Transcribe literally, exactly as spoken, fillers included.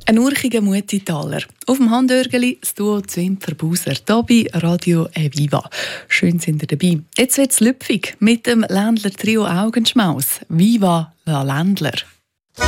Ein urchiger Muetitaler. Auf dem Handörgeli das Duo Zwinfer-Buser. Hier bei Radio Viva. Schön sind ihr dabei. Jetzt wird es lüpfig mit dem Ländler-Trio Augenschmaus. Viva la Ländler!